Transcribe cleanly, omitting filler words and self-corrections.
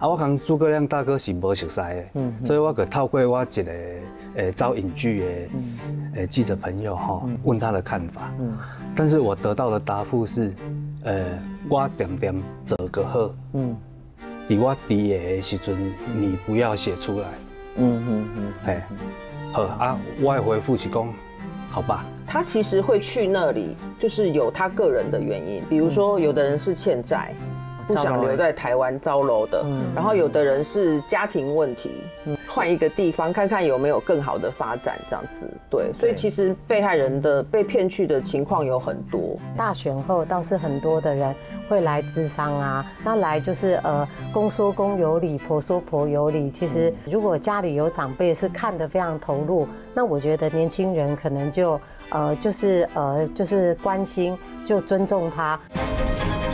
我跟诸葛亮大哥是无熟悉的，所以我就透过我一个招影剧的记者朋友哈，问他的看法，但是我得到的答复是，我点点做个好，在我低的时阵，你不要写出来，好啊，我的回复是讲，好吧。 他其实会去那里，就是有他个人的原因，比如说有的人是欠债，不想留在台湾招楼的，然后有的人是家庭问题，换一个地方看看有没有更好的发展，这样子。对，所以其实被害人的被骗去的情况有很多。 大选后倒是很多的人会来咨商啊，那来就是公说公有理，婆说婆有理。其实如果家里有长辈是看得非常投入，那我觉得年轻人可能就是关心，就尊重他。